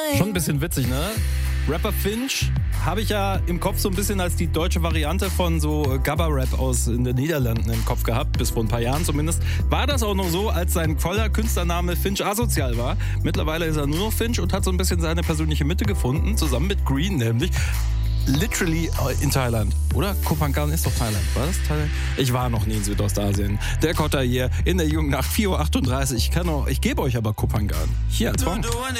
Schon ein bisschen witzig, ne? Rapper Finch habe ich ja im Kopf so ein bisschen als die deutsche Variante von so Gabba-Rap aus in den Niederlanden im Kopf gehabt, bis vor ein paar Jahren zumindest. War das auch noch so, als sein voller Künstlername Finch asozial war. Mittlerweile ist er nur noch Finch und hat so ein bisschen seine persönliche Mitte gefunden, zusammen mit Green nämlich. Literally in Thailand, oder? Koh Phangan ist doch Thailand, war das Thailand? Ich war noch nie in Südostasien. Der Kotter hier in der Jungen Nacht, 4:38 Uhr. Ich gebe euch aber Koh Phangan. Hier als Song.